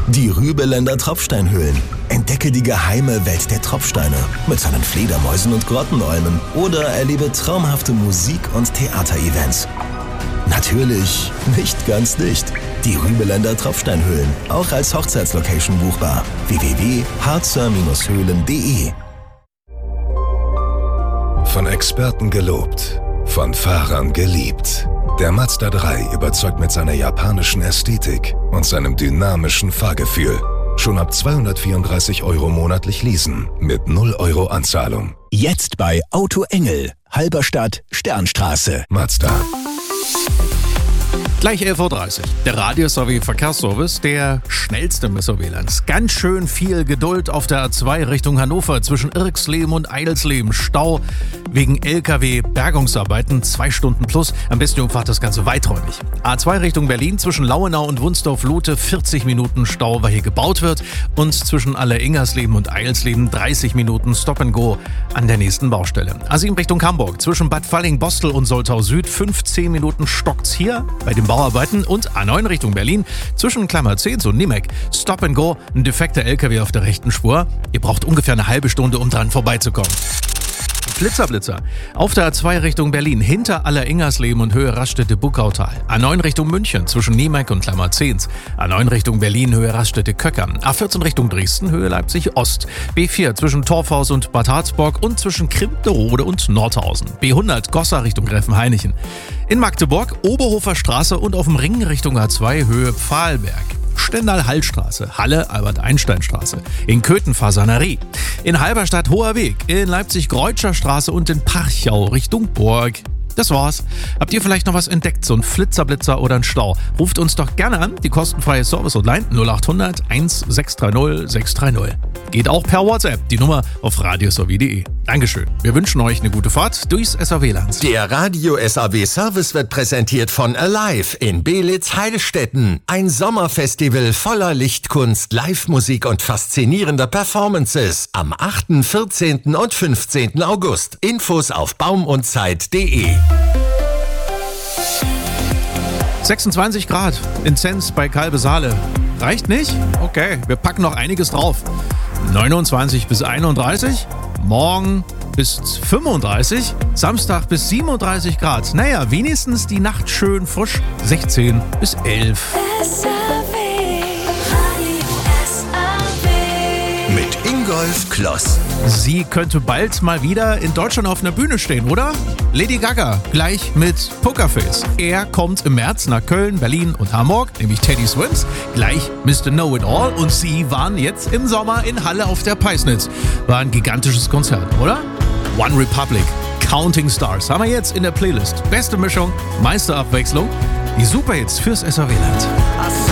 Die Rübeländer Tropfsteinhöhlen. Entdecke die geheime Welt der Tropfsteine mit seinen Fledermäusen und Grottenolmen oder erlebe traumhafte Musik- und Theaterevents. Natürlich nicht ganz dicht. Die Rübeländer Tropfsteinhöhlen, auch als Hochzeitslocation buchbar. www.harzer-höhlen.de. Von Experten gelobt, von Fahrern geliebt. Der Mazda 3 überzeugt mit seiner japanischen Ästhetik und seinem dynamischen Fahrgefühl. Schon ab 234 € monatlich leasen mit 0 € Anzahlung. Jetzt bei Auto Engel, Halberstadt, Sternstraße. Mazda. Gleich 11.30 Uhr. Der Radio-Verkehrsservice, der schnellste Messerwählerns. Ganz schön viel Geduld auf der A2 Richtung Hannover zwischen Irxleben und Eidelsleben. Stau wegen LKW-Bergungsarbeiten, 2 Stunden plus. Am besten umfahrt das Ganze weiträumig. A2 Richtung Berlin zwischen Lauenau und Wunsdorf-Lute 40 Minuten Stau, weil hier gebaut wird. Und zwischen Aller-Ingersleben und Eidelsleben 30 Minuten Stop and Go an der nächsten Baustelle. A7 Richtung Hamburg zwischen Bad Falling-Bostel und Soltau Süd 15 Minuten stockt's hier bei dem Bauarbeiten. Und A9 Richtung Berlin zwischen Klammer 10 und Nimek. Stop and Go, ein defekter LKW auf der rechten Spur. Ihr braucht ungefähr eine halbe Stunde, um dran vorbeizukommen. Blitzer. Auf der A2 Richtung Berlin, hinter Aller-Ingersleben und Höhe Raststätte-Buckautal. A9 Richtung München, zwischen Niemek und Klammer 10. A9 Richtung Berlin, Höhe Raststätte-Köckern. A14 Richtung Dresden, Höhe Leipzig-Ost. B4 zwischen Torfhaus und Bad Harzburg und zwischen Krimpderode und Nordhausen. B100 Goslar Richtung Gräfenhainichen. In Magdeburg, Oberhofer Straße und auf dem Ring Richtung A2, Höhe Pfahlberg. Stendal-Hallstraße, Halle Albert-Einstein-Straße, in Köthen Fasanerie, in Halberstadt Hoher Weg, in Leipzig Greutscher Straße und in Parchau Richtung Burg. Das war's. Habt ihr vielleicht noch was entdeckt, so ein Flitzer oder ein Stau? Ruft uns doch gerne an, die kostenfreie Service-Hotline 0800 1630 630. Geht auch per WhatsApp, die Nummer auf radiosaw.de. Dankeschön. Wir wünschen euch eine gute Fahrt durchs SAW-Land. Der Radio-SAW-Service wird präsentiert von Alive in Beelitz-Heilstätten. Ein Sommerfestival voller Lichtkunst, Live-Musik und faszinierender Performances. Am 8., 14. und 15. August. Infos auf baumundzeit.de. 26 Grad in Zens bei Kalbe-Saale. Reicht nicht? Okay, wir packen noch einiges drauf. 29 bis 31, morgen bis 35, Samstag bis 37 Grad. Naja, wenigstens die Nacht schön frisch, 16 bis 11. Mit Ingolf Kloss. Sie könnte bald mal wieder in Deutschland auf einer Bühne stehen, oder? Lady Gaga, gleich mit Pokerface. Er kommt im März nach Köln, Berlin und Hamburg, nämlich Teddy Swims, gleich Mr. Know-It-All. Und sie waren jetzt im Sommer in Halle auf der Peisnitz. War ein gigantisches Konzert, oder? One Republic, Counting Stars, haben wir jetzt in der Playlist. Beste Mischung, meiste Abwechslung, die Superhits fürs SAW-Land.